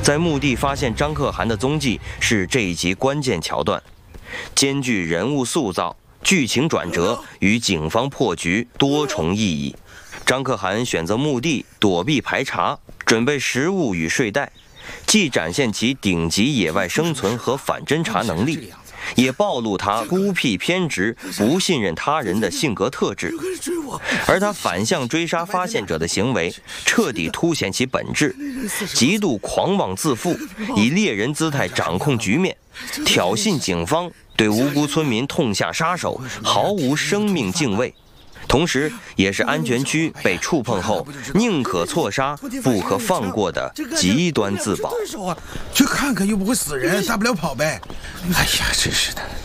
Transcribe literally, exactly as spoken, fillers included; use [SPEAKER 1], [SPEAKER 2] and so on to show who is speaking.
[SPEAKER 1] 在墓地发现张可汗的踪迹是这一集关键桥段，兼具人物塑造、剧情转折与警方破局多重意义。张可汗选择墓地躲避排查，准备食物与睡袋，既展现其顶级野外生存和反侦查能力，也暴露他孤僻偏执、不信任他人的性格特质。而他反向追杀发现者的行为，彻底凸显其本质：极度狂妄自负，以猎人姿态掌控局面，挑衅警方，对无辜村民痛下杀手，毫无生命敬畏。同时，也是安全区被触碰后宁可错杀不可放过的极端自保。
[SPEAKER 2] 去看看又不会死人，大不了跑呗。
[SPEAKER 3] 哎呀，真是的。